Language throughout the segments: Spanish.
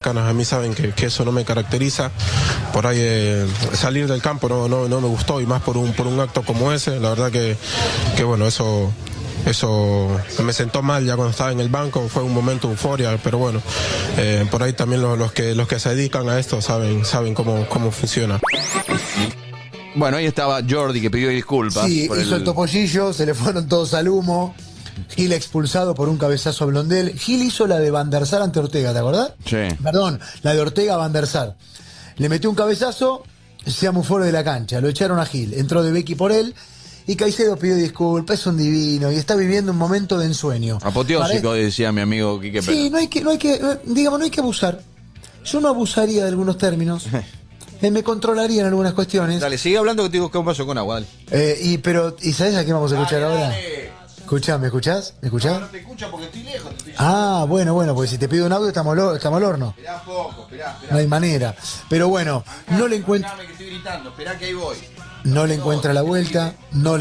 cercanas a mí saben que eso no me caracteriza. Por ahí salir del campo no me gustó, y más por un acto como ese. La verdad que bueno, eso me sentó mal ya cuando estaba en el banco. Fue un momento de euforia, pero bueno, por ahí también los que se dedican a esto saben cómo funciona. Bueno, ahí estaba Jordi, que pidió disculpas. Sí, hizo el topollillo, se le fueron todos al humo. Gil expulsado por un cabezazo a Blondel. Gil hizo la de Van der Sar ante Ortega, ¿te acordás? Sí. Perdón, la de Ortega a Van der Sar. Le metió un cabezazo, se amufó de la cancha, lo echaron a Gil, entró De Becchi por él, y Caicedo pidió disculpas, es un divino, y está viviendo un momento de ensueño. Apoteósico, decía mi amigo Quique Pérez. Sí, no hay que abusar. Yo no abusaría de algunos términos. Me controlaría en algunas cuestiones. Dale, sigue hablando, que te digo que un vaso con agua, dale. ¿Y sabes a qué vamos a escuchar ahora? Escuchá, ¿me escuchás? ¿Me escuchás? No te escucho porque estoy lejos. Bueno, porque si te pido un audio estamos al horno. Esperá poco, esperá. No hay manera. Pero bueno, no le encuentra. Que estoy gritando, esperá que ahí voy. No le encuentra la vuelta.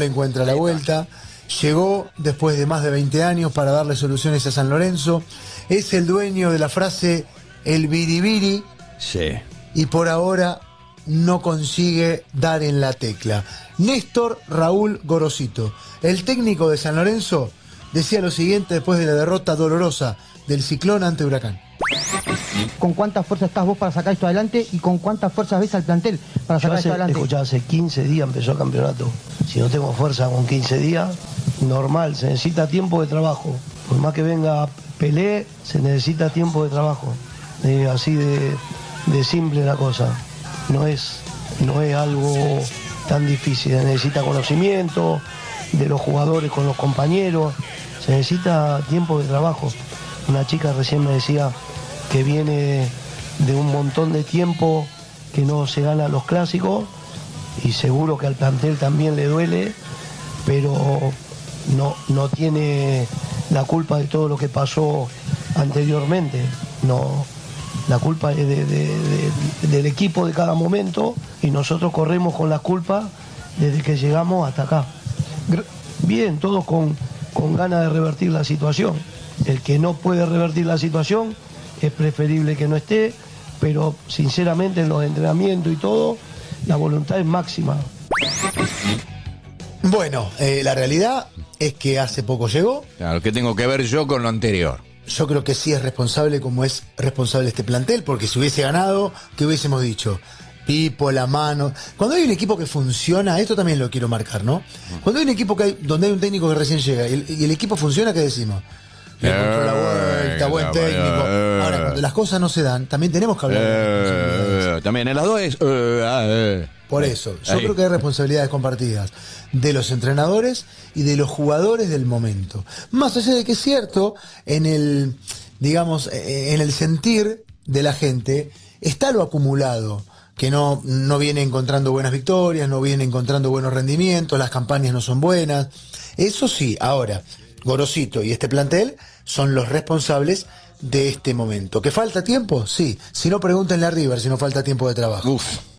Llegó después de más de 20 años para darle soluciones a San Lorenzo. Es el dueño de la frase el biribiri. Sí. Y por ahora no consigue dar en la tecla. Néstor Raúl Gorosito, el técnico de San Lorenzo, decía lo siguiente después de la derrota dolorosa del Ciclón ante Huracán. ¿Con cuánta fuerza estás vos para sacar esto adelante y con cuántas fuerzas ves al plantel para sacar esto adelante? Escuchá, hace 15 días empezó el campeonato. Si no tengo fuerza con 15 días, normal, se necesita tiempo de trabajo. Por más que venga Pelé, se necesita tiempo de trabajo. Así de simple la cosa. No es algo tan difícil. Se necesita conocimiento de los jugadores con los compañeros. Se necesita tiempo de trabajo. Una chica recién me decía que viene de un montón de tiempo que no se gana los clásicos, y seguro que al plantel también le duele, pero no tiene la culpa de todo lo que pasó anteriormente. No, la culpa es del equipo de cada momento, y nosotros corremos con la culpa desde que llegamos hasta acá. Bien, todos con ganas de revertir la situación. El que no puede revertir la situación es preferible que no esté, pero sinceramente en los entrenamientos y todo, la voluntad es máxima. Bueno, la realidad es que hace poco llegó. Claro, ¿qué tengo que ver yo con lo anterior? Yo creo que sí es responsable, como es responsable este plantel, porque si hubiese ganado, ¿qué hubiésemos dicho? Pipo, la mano. Cuando hay un equipo que funciona, esto también lo quiero marcar, ¿no? Cuando hay un equipo donde hay un técnico que recién llega y el equipo funciona, ¿qué decimos? Le encontró la vuelta, buen técnico. Ahora, cuando las cosas no se dan, también tenemos que hablar de responsabilidades. También en las dos es... Por eso, yo creo que hay responsabilidades compartidas de los entrenadores y de los jugadores del momento. Más allá de que es cierto, en el sentir de la gente, está lo acumulado, que no viene encontrando buenas victorias, no viene encontrando buenos rendimientos, las campañas no son buenas. Eso sí, ahora, Gorosito y este plantel son los responsables de este momento. ¿Que falta tiempo? Sí. Si no, pregúntenle a River si no falta tiempo de trabajo. Uf.